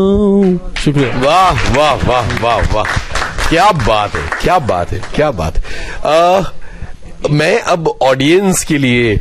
शुक्रिया। वाह वाह वाह वाह वाह, क्या बात है, क्या बात है, क्या बात है। मैं अब ऑडियंस के लिए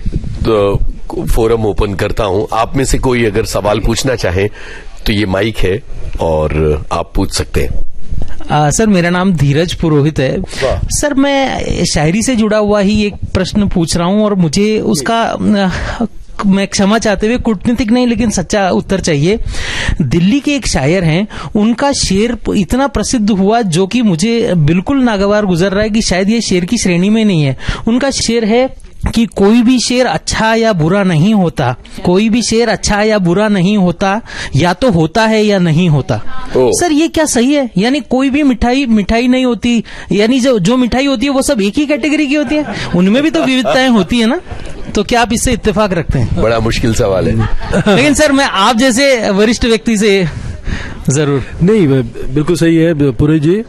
फोरम ओपन करता हूं। आप में से कोई अगर सवाल पूछना चाहे तो ये माइक है और आप पूछ सकते हैं। सर, मेरा नाम धीरज पुरोहित है। सर, मैं शायरी से जुड़ा हुआ ही एक प्रश्न पूछ रहा हूं और मुझे उसका मैं क्षमा चाहते हुए कूटनीतिक नहीं लेकिन सच्चा उत्तर चाहिए। दिल्ली के एक शायर हैं, उनका शेर इतना प्रसिद्ध हुआ जो कि मुझे बिल्कुल नागवार गुजर रहा है कि शायद ये शेर की श्रेणी में नहीं है। उनका शेर है कि कोई भी शेर अच्छा या बुरा नहीं होता, कोई भी शेर अच्छा या बुरा नहीं होता, या तो होता है या नहीं होता। सर, ये क्या सही है? यानी कोई भी मिठाई नहीं होती, यानी जो मिठाई होती है वो सब एक ही कैटेगरी की होती है? उनमें भी तो विविधताएं होती है ना? तो क्या आप इससे इत्तेफाक रखते हैं? बड़ा मुश्किल सवाल है। लेकिन सर, मैं आप जैसे वरिष्ठ व्यक्ति से जरूर। नहीं, बिल्कुल सही है पुरोहित जी।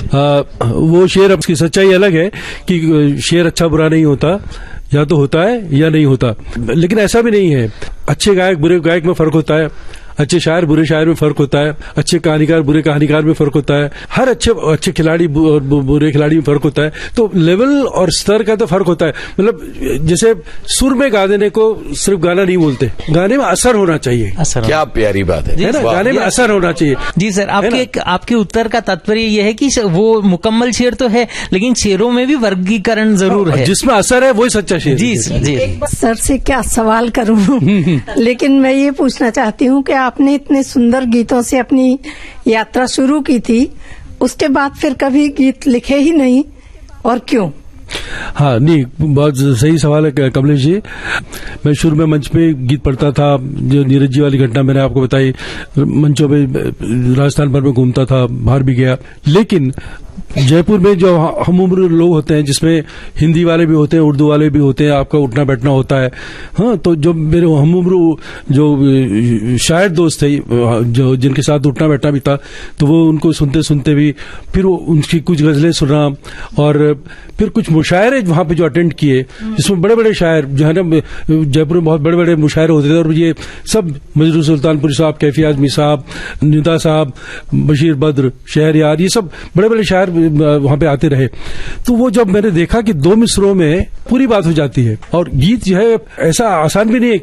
वो शेर, अब उसकी सच्चाई अलग है कि शेर अच्छा बुरा नहीं होता, या तो होता है या नहीं होता। लेकिन ऐसा भी नहीं है। अच्छे गायक बुरे गायक में फर्क होता है, अच्छे शायर बुरे शायर में फर्क होता है, अच्छे कहानीकार बुरे कहानीकार में फर्क होता है, हर अच्छे खिलाड़ी और बुरे खिलाड़ी में फर्क होता है। तो लेवल और स्तर का तो फर्क होता है। मतलब जैसे सुर में गा देने को सिर्फ गाना नहीं बोलते, गाने में असर होना चाहिए। क्या प्यारी बात है ना, गाने में असर होना चाहिए। जी सर, आपके उत्तर का तात्पर्य यह है कि वो मुकम्मल शेर तो है लेकिन शेरों में भी वर्गीकरण जरूर है, जिसमें असर है वही सच्चा शेर। जी जी। सर से क्या सवाल करूं लेकिन मैं ये पूछना चाहती हूँ कि आपने इतने सुंदर गीतों से अपनी यात्रा शुरू की थी, उसके बाद फिर कभी गीत लिखे ही नहीं, और क्यों? हाँ, नहीं, बहुत सही सवाल है कमलेश जी। मैं शुरू में मंच पे गीत पढ़ता था, जो नीरज जी वाली घटना मैंने आपको बताई। मंचों पे राजस्थान भर में घूमता था, बाहर भी गया। लेकिन जयपुर में जो हम उम्र लोग होते हैं, जिसमें हिंदी वाले भी होते हैं, उर्दू वाले भी होते हैं, आपका उठना बैठना होता है। हाँ, तो जो मेरे हम उम्र जो शायर दोस्त थे, जो जिनके साथ उठना बैठना भी था, तो वो उनको सुनते सुनते भी फिर उनकी कुछ गजलें सुना और फिर कुछ मुशायरे वहां पे जो अटेंड किए, जिसमें बड़े बड़े शायर जो है ना, जयपुर में बहुत बड़े बड़े मुशायरे होते थे। और ये सब मजरू सुल्तानपुरी साहब, कैफी आजमी साहब, निदा साहब, बशीर बद्र, शहरयार, ये सब बड़े बड़े शायर वहां पे आते रहे। तो वो जब मैंने देखा कि 2 मिसरों में पूरी बात हो जाती है, और गीत जो है ऐसा आसान भी नहीं है